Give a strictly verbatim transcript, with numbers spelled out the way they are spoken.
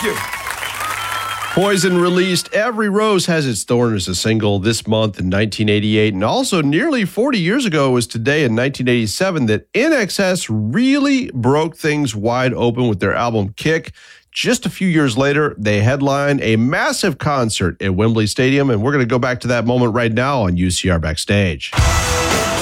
you. Poison released Every Rose Has Its Thorn as a single this month in nineteen eighty-eight, and also nearly forty years ago was today in nineteen eighty-seven that I N X S really broke things wide open with their album Kick. Just a few years later, they headlined a massive concert at Wembley Stadium, and we're going to go back to that moment right now on U C R Backstage.